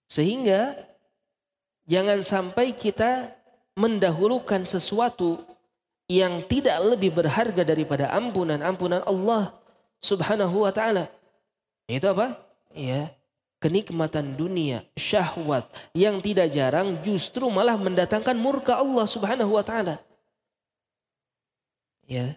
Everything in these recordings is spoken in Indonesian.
Sehingga jangan sampai kita mendahulukan sesuatu yang tidak lebih berharga daripada ampunan Allah Subhanahu wa taala. Itu apa? Ya, kenikmatan dunia, syahwat yang tidak jarang justru malah mendatangkan murka Allah Subhanahu wa taala. Ya.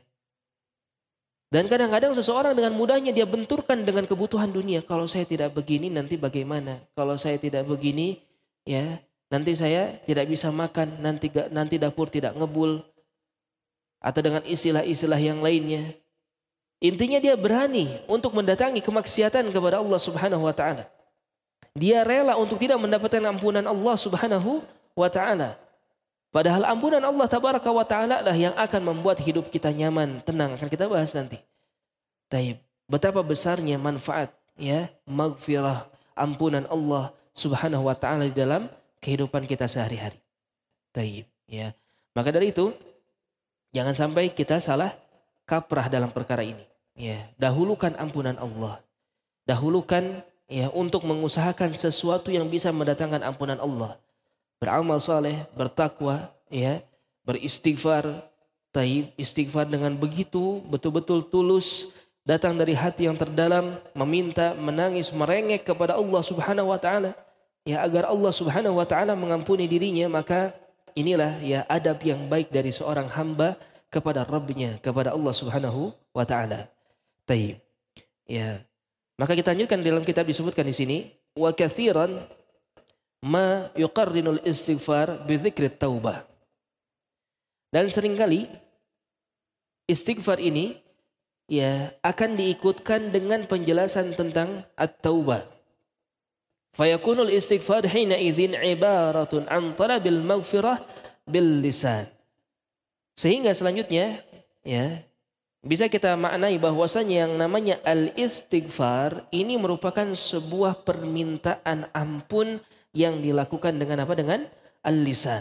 Dan kadang-kadang seseorang dengan mudahnya dia benturkan dengan kebutuhan dunia. Kalau saya tidak begini nanti bagaimana? Kalau saya tidak begini, ya nanti saya tidak bisa makan, nanti dapur tidak ngebul. Atau dengan istilah-istilah yang lainnya. Intinya dia berani untuk mendatangi kemaksiatan kepada Allah Subhanahu wa taala. Dia rela untuk tidak mendapatkan ampunan Allah Subhanahu wa taala. Padahal ampunan Allah Tabaraka wa taala lah yang akan membuat hidup kita nyaman, tenang. Akan kita bahas nanti. Taib. Betapa besarnya manfaat ya maghfirah, ampunan Allah Subhanahu wa taala di dalam kehidupan kita sehari-hari. Taib, ya. Maka dari itu jangan sampai kita salah kaprah dalam perkara ini. Ya, dahulukan ampunan Allah. Dahulukan ya untuk mengusahakan sesuatu yang bisa mendatangkan ampunan Allah. Beramal saleh, bertakwa, ya, beristighfar, taib, istighfar dengan begitu betul-betul tulus, datang dari hati yang terdalam, meminta, menangis, merengek kepada Allah Subhanahu wa taala, ya agar Allah Subhanahu wa taala mengampuni dirinya. Maka inilah ya adab yang baik dari seorang hamba kepada Rabbnya, kepada Allah Subhanahu wa taala. Taib. Ya. Maka kita lanjutkan dalam kitab disebutkan di sini, wa katsiran ma yuqarrinul istighfar bi dzikrit taubah. Dan seringkali istighfar ini ya akan diikutkan dengan penjelasan tentang at-taubah. Fayakunul istighfar hina idzin ibaratun an talabil maghfirah bil lisan. Sehingga selanjutnya ya bisa kita maknai bahwasanya yang namanya al-istighfar ini merupakan sebuah permintaan ampun yang dilakukan dengan apa? Dengan al-lisan.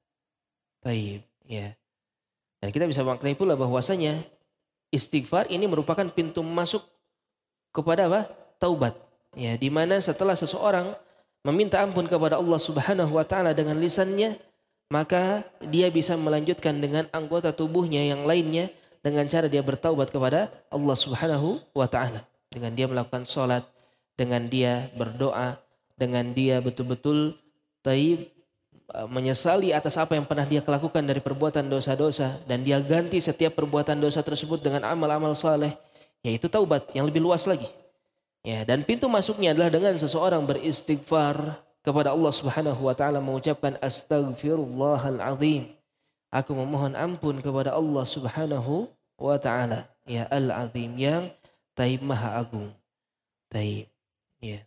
Baik, ya. Dan kita bisa maknai pula bahwasanya istighfar ini merupakan pintu masuk kepada apa? Taubat. Ya, di mana setelah seseorang meminta ampun kepada Allah Subhanahu wa taala dengan lisannya, maka dia bisa melanjutkan dengan anggota tubuhnya yang lainnya dengan cara dia bertaubat kepada Allah Subhanahu wa taala. Dengan dia melakukan salat, dengan dia berdoa, dengan dia betul-betul taib menyesali atas apa yang pernah dia lakukan dari perbuatan dosa-dosa, dan dia ganti setiap perbuatan dosa tersebut dengan amal-amal saleh, yaitu taubat yang lebih luas lagi. Ya, dan pintu masuknya adalah dengan seseorang beristighfar kepada Allah Subhanahu wa taala, mengucapkan astaghfirullahal azim. Aku memohon ampun kepada Allah Subhanahu wa taala, ya al-azim, yang taib maha agung. Taib. Ya.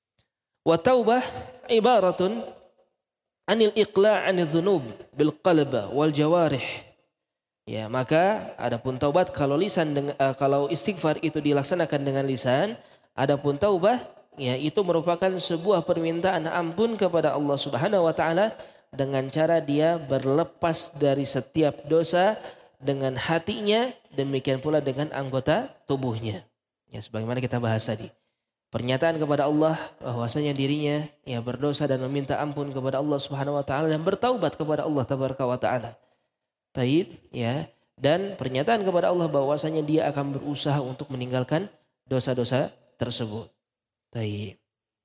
Wa taubah ibaratun anil iqla' anil dhunub bil qalb wal jawarih. Ya, maka adapun taubat kalau istighfar itu dilaksanakan dengan lisan, adapun taubah ya itu merupakan sebuah permintaan ampun kepada Allah Subhanahu wa taala dengan cara dia berlepas dari setiap dosa dengan hatinya, demikian pula dengan anggota tubuhnya. Ya, sebagaimana kita bahas tadi. Pernyataan kepada Allah bahwasanya dirinya ya berdosa dan meminta ampun kepada Allah Subhanahu wa taala dan bertaubat kepada Allah Tabaraka wa taala. Taib, ya, dan pernyataan kepada Allah bahwasanya dia akan berusaha untuk meninggalkan dosa-dosa tersebut. Taib.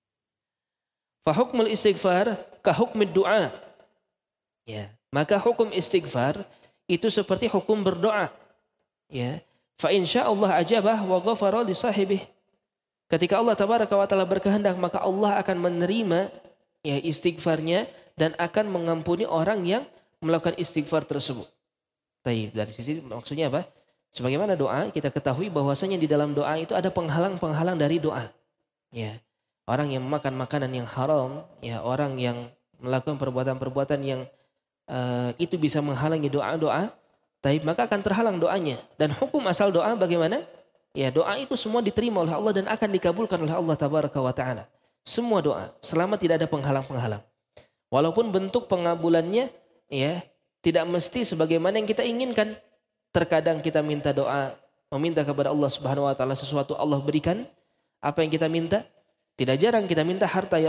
Fa hukmul istighfar ka hukmid du'a. Ya, maka hukum istighfar itu seperti hukum berdoa. Ya. Fa insyaallah ajabah wa ghafara li sahibihi. Ketika Allah Tabaraka wa taala berkehendak, maka Allah akan menerima ya istighfarnya dan akan mengampuni orang yang melakukan istighfar tersebut. Taib, dari sisi maksudnya apa? Sebagaimana doa, kita ketahui bahwasanya di dalam doa itu ada penghalang-penghalang dari doa. Ya. Orang yang memakan makanan yang haram, ya, orang yang melakukan perbuatan-perbuatan yang itu bisa menghalangi doa-doa, taib, maka akan terhalang doanya. Dan hukum asal doa bagaimana? Ya, doa itu semua diterima oleh Allah dan akan dikabulkan oleh Allah Tabaraka wa taala. Semua doa selama tidak ada penghalang-penghalang. Walaupun bentuk pengabulannya ya tidak mesti sebagaimana yang kita inginkan. Terkadang kita minta doa, meminta kepada Allah Subhanahu wa taala sesuatu, Allah berikan apa yang kita minta. Tidak jarang kita minta harta, ya